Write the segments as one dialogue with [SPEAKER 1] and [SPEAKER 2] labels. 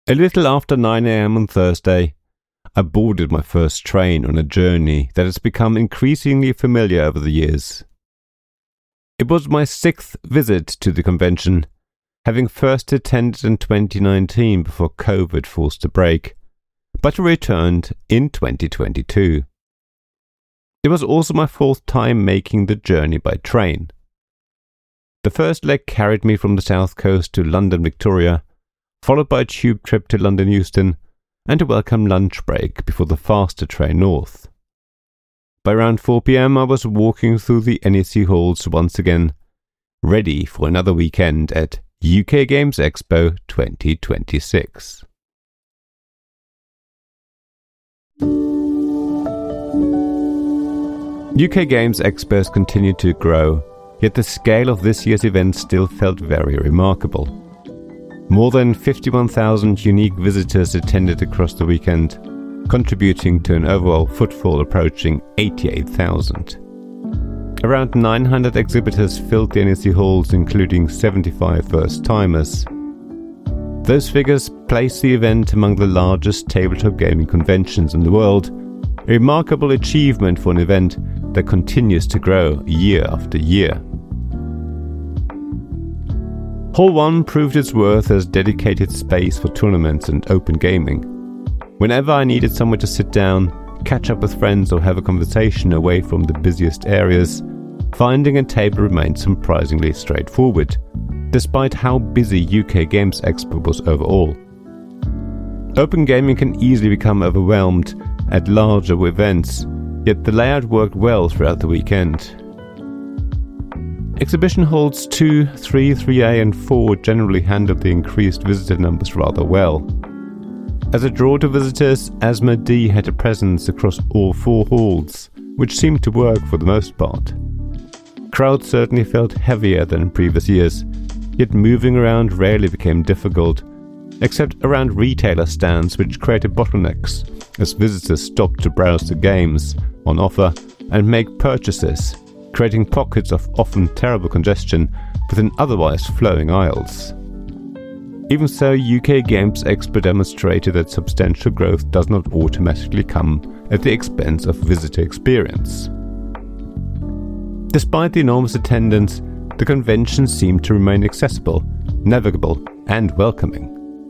[SPEAKER 1] A little after 9 a.m. on Thursday, I boarded my first train on a journey that has become increasingly familiar over the years. It was my 6th visit to the convention, having first attended in 2019 before COVID forced a break, but returned in 2022. It was also my 4th time making the journey by train. The first leg carried me from the south coast to London Victoria, followed by a tube trip to London Euston, and a welcome lunch break before the faster train north. By around 4 p.m. I was walking through the NEC halls once again, ready for another weekend at UK Games Expo 2026. UK Games Expos continued to grow, yet the scale of this year's event still felt very remarkable. More than 51,000 unique visitors attended across the weekend, contributing to an overall footfall approaching 88,000. Around 900 exhibitors filled the NEC halls, including 75 first-timers. Those figures place the event among the largest tabletop gaming conventions in the world, a remarkable achievement for an event that continues to grow year after year. Hall 1 proved its worth as dedicated space for tournaments and open gaming. Whenever I needed somewhere to sit down, catch up with friends or have a conversation away from the busiest areas, finding a table remained surprisingly straightforward, despite how busy UK Games Expo was overall. Open gaming can easily become overwhelmed at larger events, yet the layout worked well throughout the weekend. Exhibition halls 2, 3, 3A and 4 generally handled the increased visitor numbers rather well. As a draw to visitors, Asmodee had a presence across all 4 halls, which seemed to work for the most part. Crowds certainly felt heavier than in previous years, yet moving around rarely became difficult, except around retailer stands which created bottlenecks as visitors stopped to browse the games on offer and make purchases, creating pockets of often terrible congestion within otherwise flowing aisles. Even so, UK Games Expo demonstrated that substantial growth does not automatically come at the expense of visitor experience. Despite the enormous attendance, the convention seemed to remain accessible, navigable, and welcoming.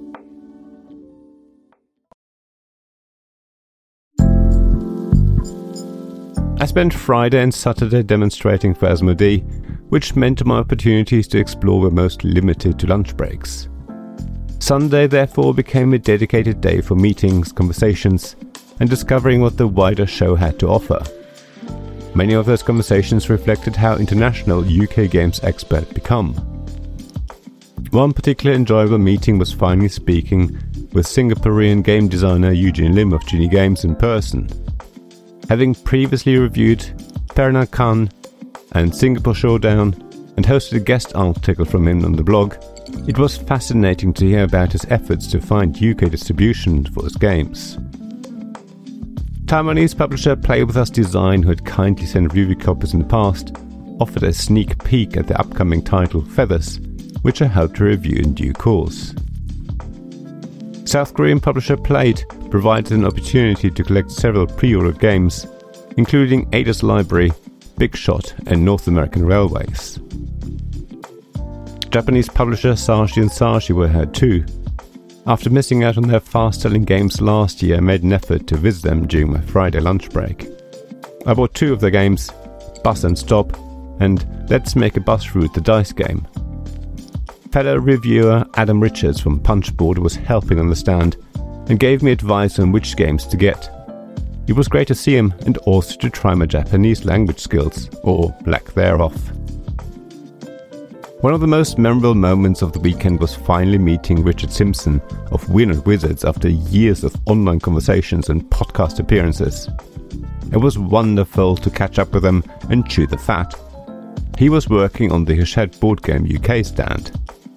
[SPEAKER 1] I spent Friday and Saturday demonstrating for Asmodee, which meant my opportunities to explore were most limited to lunch breaks. Sunday therefore became a dedicated day for meetings, conversations, and discovering what the wider show had to offer. Many of those conversations reflected how international UK Games Expo had become. One particularly enjoyable meeting was finally speaking with Singaporean game designer Eugene Lim of Genie Games in person. Having previously reviewed Peranakan and Singapore Showdown and hosted a guest article from him on the blog, it was fascinating to hear about his efforts to find UK distribution for his games. Taiwanese publisher Play With Us Design, who had kindly sent review copies in the past, offered a sneak peek at the upcoming title Feathers, which I hope to review in due course. South Korean publisher Plate provided an opportunity to collect several pre-ordered games, including Ada's Library, Big Shot and North American Railways. Japanese publisher Sashi & Sashi were here too. After missing out on their fast-selling games last year, I made an effort to visit them during my Friday lunch break. I bought 2 of their games, Bus and Stop and Let's Make a Bus Route the dice game. Fellow reviewer Adam Richards from Punchboard was helping on the stand and gave me advice on which games to get. It was great to see him and also to try my Japanese language skills, or lack thereof. One of the most memorable moments of the weekend was finally meeting Richard Simpson of We're Not Wizards after years of online conversations and podcast appearances. It was wonderful to catch up with him and chew the fat. He was working on the Hachette Board Game UK stand.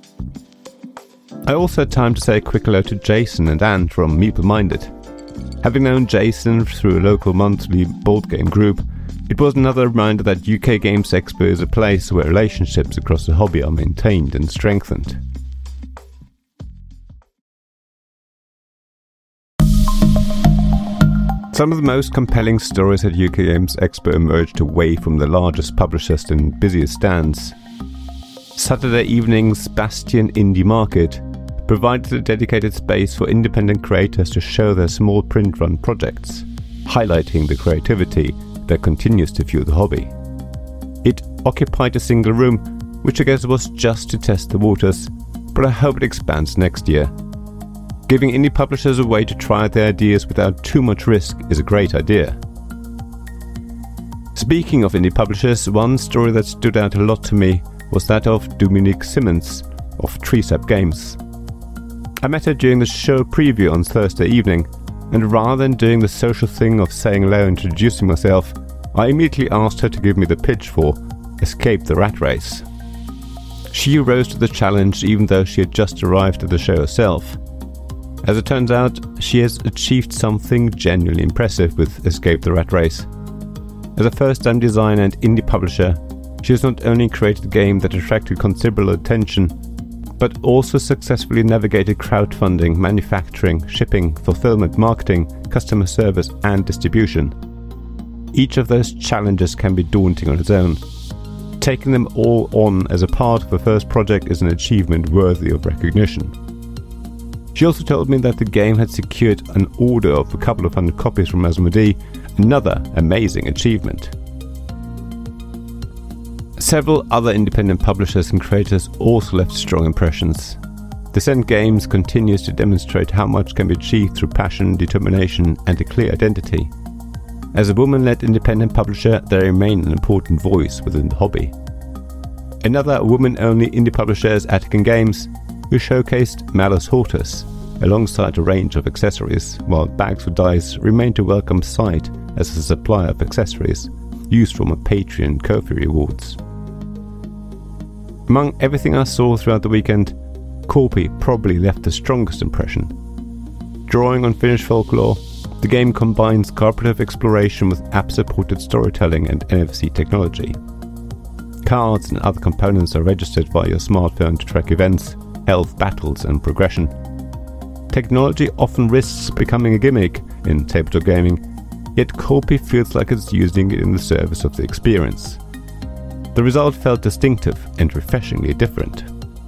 [SPEAKER 1] I also had time to say a quick hello to Jason and Anne from Meeple Minded. Having known Jason through a local monthly board game group, it was another reminder that UK Games Expo is a place where relationships across the hobby are maintained and strengthened. Some of the most compelling stories at UK Games Expo emerged away from the largest publishers and busiest stands. Saturday evening's Bastion Indie Market provided a dedicated space for independent creators to show their small print-run projects, highlighting the creativity that continues to fuel the hobby. It occupied a single room, which I guess was just to test the waters, but I hope it expands next year. Giving indie publishers a way to try their ideas without too much risk is a great idea. Speaking of indie publishers, one story that stood out a lot to me was that of Dominique Simmons of Treesap Games. I met her during the show preview on Thursday evening, and rather than doing the social thing of saying hello and introducing myself, I immediately asked her to give me the pitch for Escape the Rat Race. She rose to the challenge even though she had just arrived at the show herself. As it turns out, she has achieved something genuinely impressive with Escape the Rat Race. As a first-time designer and indie publisher, she has not only created a game that attracted considerable attention, but also successfully navigated crowdfunding, manufacturing, shipping, fulfillment, marketing, customer service, and distribution. Each of those challenges can be daunting on its own. Taking them all on as a part of the first project is an achievement worthy of recognition. She also told me that the game had secured an order of a couple of hundred copies from Asmodee, another amazing achievement. Several other independent publishers and creators also left strong impressions. Descent Games continues to demonstrate how much can be achieved through passion, determination, and a clear identity. As a woman-led independent publisher, they remain an important voice within the hobby. Another woman-only indie publisher is Attican Games, who showcased Malus Hortus, alongside a range of accessories, while Bags for Dice remained a welcome sight as a supplier of accessories, used from a Patreon Ko-fi rewards. Among everything I saw throughout the weekend, Corpi probably left the strongest impression. Drawing on Finnish folklore, the game combines cooperative exploration with app-supported storytelling and NFC technology. Cards and other components are registered via your smartphone to track events, health, battles, and progression. Technology often risks becoming a gimmick in tabletop gaming, yet Corpi feels like it's using it in the service of the experience. The result felt distinctive and refreshingly different.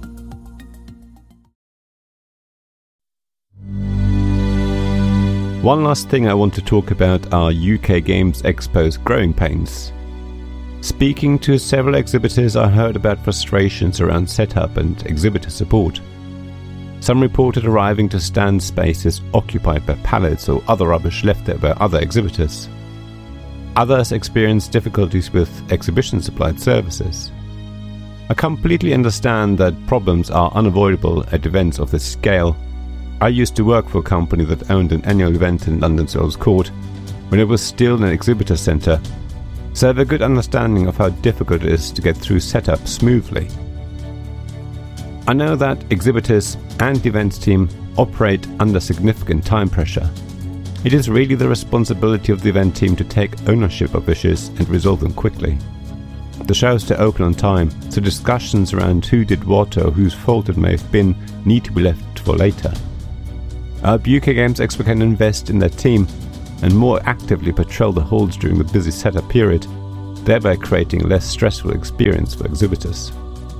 [SPEAKER 1] One last thing I want to talk about are UK Games Expo's growing pains. Speaking to several exhibitors, I heard about frustrations around setup and exhibitor support. Some reported arriving to stand spaces occupied by pallets or other rubbish left there by other exhibitors. Others experienced difficulties with exhibition-supplied services. I completely understand that problems are unavoidable at events of this scale. I used to work for a company that owned an annual event in London's Earls Court when it was still an exhibitor centre, so I have a good understanding of how difficult it is to get through setup smoothly. I know that exhibitors and the events team operate under significant time pressure. It is really the responsibility of the event team to take ownership of issues and resolve them quickly. The show is to open on time, so discussions around who did what or whose fault it may have been need to be left for later. I hope UK Games Expo can invest in their team and more actively patrol the halls during the busy setup period, thereby creating a less stressful experience for exhibitors.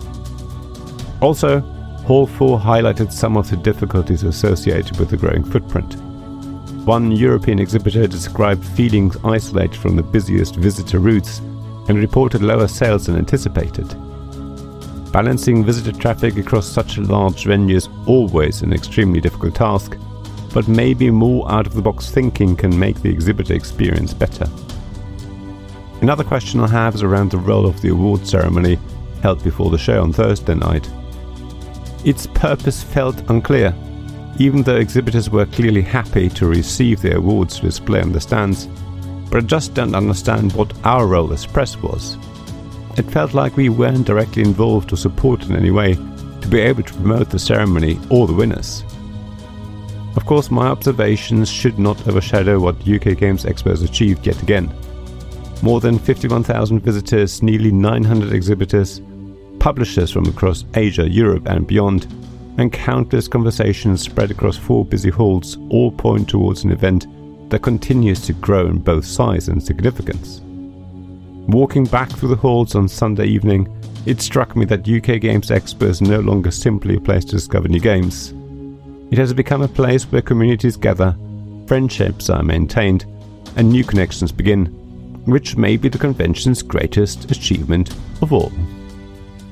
[SPEAKER 1] Also, Hall 4 highlighted some of the difficulties associated with the growing footprint. One European exhibitor described feeling isolated from the busiest visitor routes and reported lower sales than anticipated. Balancing visitor traffic across such a large venue is always an extremely difficult task, but maybe more out-of-the-box thinking can make the exhibitor experience better. Another question I have is around the role of the award ceremony held before the show on Thursday night. Its purpose felt unclear, even though exhibitors were clearly happy to receive their awards to display on the stands, but I just don't understand what our role as press was. It felt like we weren't directly involved or supported in any way to be able to promote the ceremony or the winners. Of course, my observations should not overshadow what UK Games Expo has achieved yet again. More than 51,000 visitors, nearly 900 exhibitors, publishers from across Asia, Europe and beyond, and countless conversations spread across 4 busy halls all point towards an event that continues to grow in both size and significance. Walking back through the halls on Sunday evening, it struck me that UK Games Expo is no longer simply a place to discover new games. It has become a place where communities gather, friendships are maintained, and new connections begin, which may be the convention's greatest achievement of all.